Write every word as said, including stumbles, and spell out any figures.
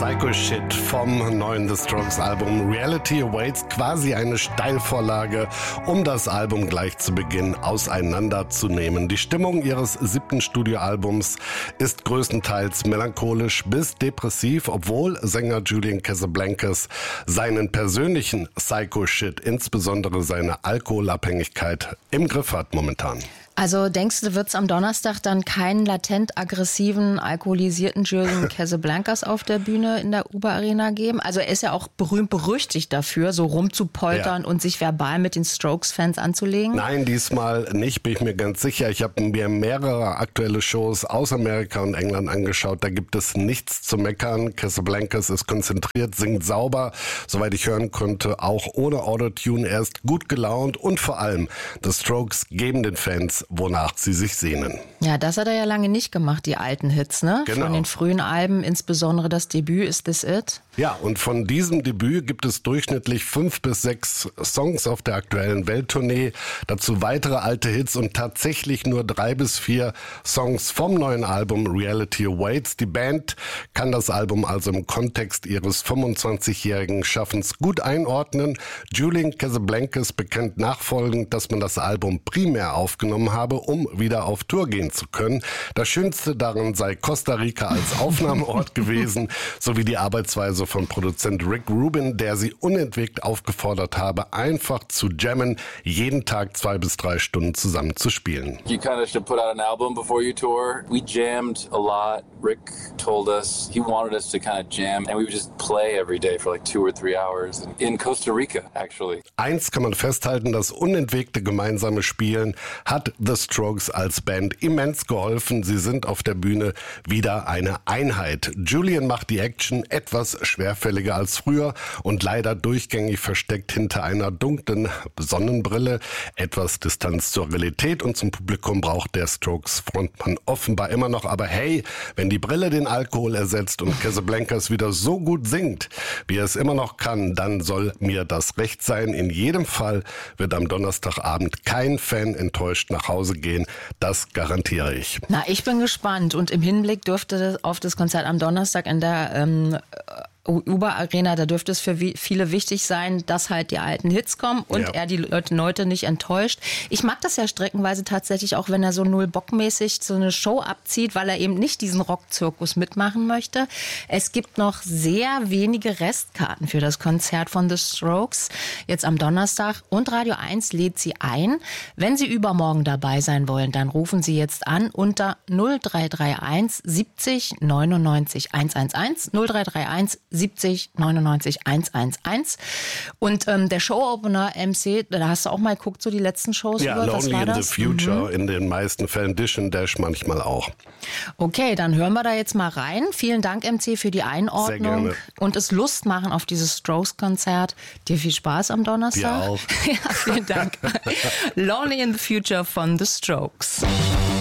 Psycho Shit vom neuen The Strokes Album Reality Awaits, quasi eine Steilvorlage, um das Album gleich zu Beginn auseinanderzunehmen. Die Stimmung ihres siebten Studioalbums ist größtenteils melancholisch bis depressiv, obwohl Sänger Julian Casablancas seinen persönlichen Psycho Shit, insbesondere seine Alkoholabhängigkeit, im Griff hat momentan. Also denkst du, wird es am Donnerstag dann keinen latent aggressiven, alkoholisierten Julian Casablancas auf der Bühne in der Uber Arena geben? Also er ist ja auch berühmt berüchtigt dafür, so rumzupoltern ja. und sich verbal mit den Strokes-Fans anzulegen. Nein, diesmal nicht, bin ich mir ganz sicher. Ich habe mir mehrere aktuelle Shows aus Amerika und England angeschaut. Da gibt es nichts zu meckern. Casablancas ist konzentriert, singt sauber, soweit ich hören konnte, auch ohne Autotune. Er ist gut gelaunt und vor allem, The Strokes geben den Fans, wonach sie sich sehnen. Ja, das hat er ja lange nicht gemacht, die alten Hits, ne? Genau. Von den frühen Alben, insbesondere das Debüt Is This It? Ja, und von diesem Debüt gibt es durchschnittlich fünf bis sechs Songs auf der aktuellen Welttournee. Dazu weitere alte Hits und tatsächlich nur drei bis vier Songs vom neuen Album Reality Awaits. Die Band kann das Album also im Kontext ihres fünfundzwanzigjährigen Schaffens gut einordnen. Julian Casablancas bekennt nachfolgend, dass man das Album primär aufgenommen habe, um wieder auf Tour gehen zu können. Das Schönste daran sei Costa Rica als Aufnahmeort gewesen, sowie die Arbeitsweise von Produzent Rick Rubin, der sie unentwegt aufgefordert habe, einfach zu jammen, jeden Tag zwei bis drei Stunden zusammen zu spielen. You kind of should put out an album before you tour. We jammed a lot. Rick told us he wanted us to kind of jam and we would just play every day for like two or three hours in Costa Rica, actually. Eins kann man festhalten, das unentwegte gemeinsame Spielen hat The Strokes als Band immens geholfen. Sie sind auf der Bühne wieder eine Einheit. Julian macht die Action etwas schwerfälliger als früher und leider durchgängig versteckt hinter einer dunklen Sonnenbrille. Etwas Distanz zur Realität und zum Publikum braucht der Strokes-Frontmann offenbar immer noch. Aber hey, wenn die Brille den Alkohol ersetzt und Casablancas wieder so gut singt, wie er es immer noch kann, dann soll mir das recht sein. In jedem Fall wird am Donnerstagabend kein Fan enttäuscht nach Hause gehen. Das garantiere ich. Na, ich bin gespannt. Und im Hinblick dürfte das auf das Konzert am Donnerstag in der ähm, Uber Arena, da dürfte es für viele wichtig sein, dass halt die alten Hits kommen und ja. er die Leute, Leute nicht enttäuscht. Ich mag das ja streckenweise tatsächlich auch, wenn er so null-bockmäßig so eine Show abzieht, weil er eben nicht diesen Rockzirkus mitmachen möchte. Es gibt noch sehr wenige Restkarten für das Konzert von The Strokes, jetzt am Donnerstag, und Radio eins lädt Sie ein. Wenn Sie übermorgen dabei sein wollen, dann rufen Sie jetzt an unter null drei drei eins siebzig neunundneunzig hundertelf, null drei drei eins siebzig neunundneunzig hundertelf. Und ähm, der Showopener M C, da hast du auch mal geguckt, so die letzten Shows. Ja, über. Was Lonely war in das? the Future, mhm. in den meisten Fällen Dish and Dash manchmal auch. Okay, dann hören wir da jetzt mal rein. Vielen Dank, M C, für die Einordnung. Sehr gerne. Und es Lust machen auf dieses Strokes-Konzert. Dir viel Spaß am Donnerstag. Dir auch. Ja, vielen Dank. Lonely in the Future von The Strokes.